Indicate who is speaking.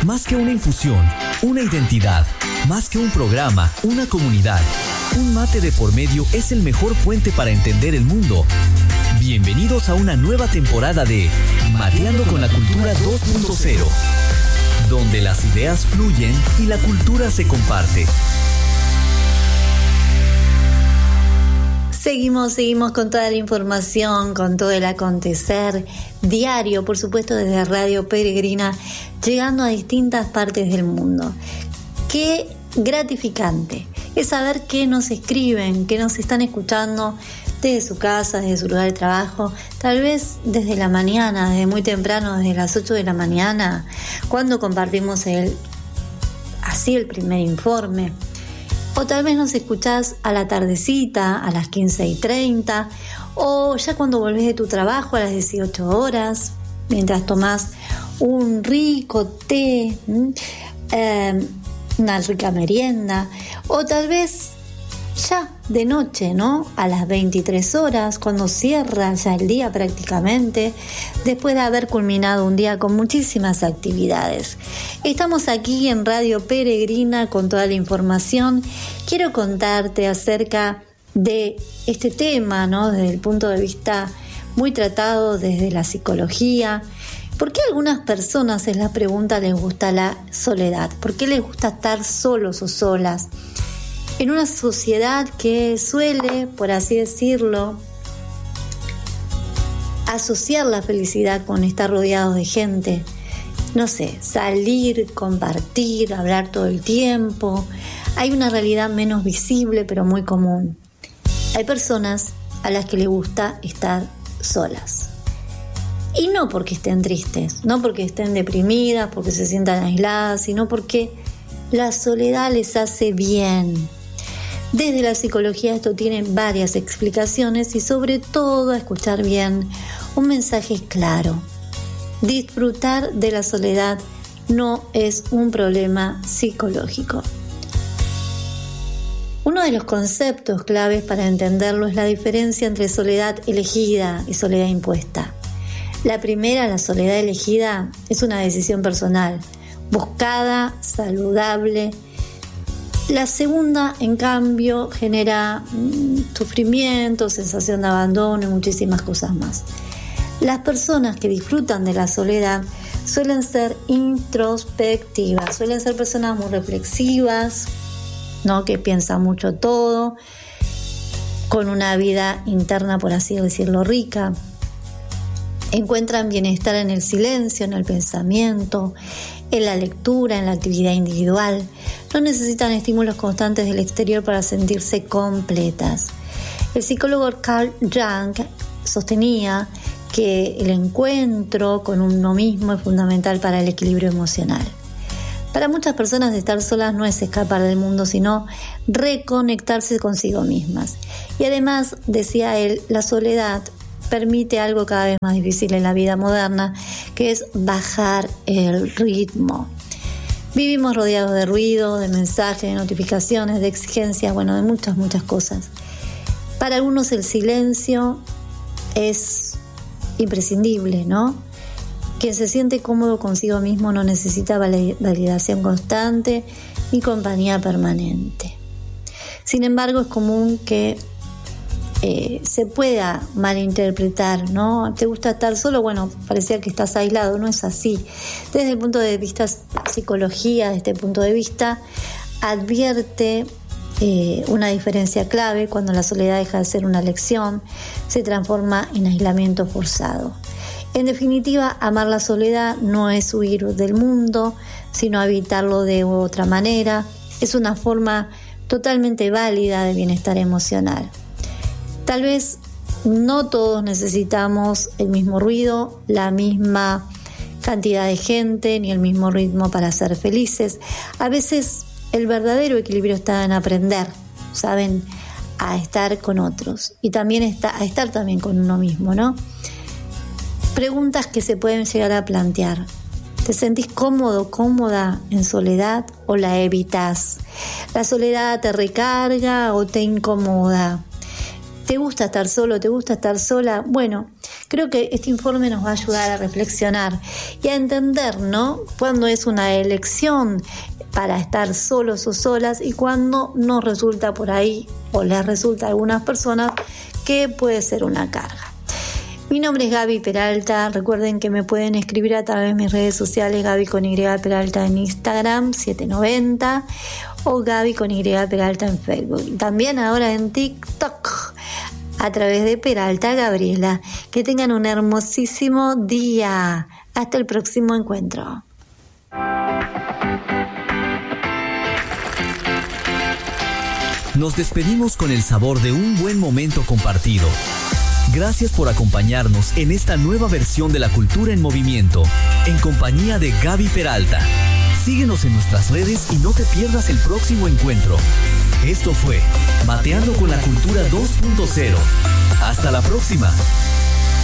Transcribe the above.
Speaker 1: Más que una infusión, una identidad. Más que un programa, una comunidad. Un mate de por medio es el mejor puente para entender el mundo. Bienvenidos a una nueva temporada de Mateando con la Cultura 2.0, donde las ideas fluyen y la cultura se comparte.
Speaker 2: Seguimos con toda la información, con todo el acontecer diario, por supuesto desde Radio Peregrina, llegando a distintas partes del mundo. Qué gratificante es saber que nos escriben, que nos están escuchando desde su casa, desde su lugar de trabajo, tal vez desde la mañana, desde muy temprano, desde las 8 de la mañana, cuando compartimos el primer informe. O tal vez nos escuchás a la tardecita, a las 15:30, o ya cuando volvés de tu trabajo a las 18 horas, mientras tomás un rico té, una rica merienda, o tal vez ya de noche, ¿no? A las 23 horas, cuando cierra ya el día prácticamente, después de haber culminado un día con muchísimas actividades. Estamos aquí en Radio Peregrina con toda la información. Quiero contarte acerca de este tema, ¿no? Desde el punto de vista muy tratado desde la psicología. ¿Por qué a algunas personas, es la pregunta, les gusta la soledad? ¿Por qué les gusta estar solos o solas? En una sociedad que suele, por así decirlo, asociar la felicidad con estar rodeados de gente, no sé, salir, compartir, hablar todo el tiempo, hay una realidad menos visible pero muy común. Hay personas a las que les gusta estar solas. Y no porque estén tristes, no porque estén deprimidas, porque se sientan aisladas, sino porque la soledad les hace bien. Desde la psicología esto tiene varias explicaciones y sobre todo, a escuchar bien, un mensaje claro. Disfrutar de la soledad no es un problema psicológico. Uno de los conceptos claves para entenderlo es la diferencia entre soledad elegida y soledad impuesta. La primera, la soledad elegida, es una decisión personal, buscada, saludable. La segunda, en cambio, genera sufrimiento, sensación de abandono y muchísimas cosas más. Las personas que disfrutan de la soledad suelen ser introspectivas, suelen ser personas muy reflexivas, ¿no? Que piensan mucho todo, con una vida interna, por así decirlo, rica. Encuentran bienestar en el silencio, en el pensamiento, en la lectura, en la actividad individual. No necesitan estímulos constantes del exterior para sentirse completas. El psicólogo Carl Jung sostenía que el encuentro con uno mismo es fundamental para el equilibrio emocional. Para muchas personas, estar solas no es escapar del mundo, sino reconectarse consigo mismas. Y además, decía él, la soledad permite algo cada vez más difícil en la vida moderna, que es bajar el ritmo. Vivimos rodeados de ruido, de mensajes, de notificaciones, de exigencias, de muchas cosas. Para algunos el silencio es imprescindible, ¿no? Quien se siente cómodo consigo mismo no necesita validación constante ni compañía permanente. Sin embargo, es común que se pueda malinterpretar, ¿no? ¿Te gusta estar solo? Parecía que estás aislado, no es así. Desde el punto de vista psicología, desde este punto de vista, advierte una diferencia clave cuando la soledad deja de ser una elección, se transforma en aislamiento forzado. En definitiva, amar la soledad no es huir del mundo, sino habitarlo de otra manera. Es una forma totalmente válida de bienestar emocional. Tal vez no todos necesitamos el mismo ruido, la misma cantidad de gente, ni el mismo ritmo para ser felices. A veces el verdadero equilibrio está en aprender, ¿saben?, a estar con otros y también a estar también con uno mismo, ¿no? Preguntas que se pueden llegar a plantear. ¿Te sentís cómodo, cómoda en soledad o la evitas? ¿La soledad te recarga o te incomoda? ¿Te gusta estar solo? ¿Te gusta estar sola? Creo que este informe nos va a ayudar a reflexionar y a entender, ¿no?, cuándo es una elección para estar solos o solas y cuándo nos resulta por ahí, o les resulta a algunas personas, que puede ser una carga. Mi nombre es Gaby Peralta. Recuerden que me pueden escribir a través de mis redes sociales, Gaby con Y Peralta en Instagram, 790, o Gaby con Y Peralta en Facebook. También ahora en TikTok, a través de Peralta Gabriela. Que tengan un hermosísimo día. Hasta el próximo encuentro.
Speaker 1: Nos despedimos con el sabor de un buen momento compartido. Gracias por acompañarnos en esta nueva versión de La Cultura en Movimiento, en compañía de Gaby Peralta. Síguenos en nuestras redes y no te pierdas el próximo encuentro. Esto fue Mateando con la Cultura 2.0. Hasta la próxima.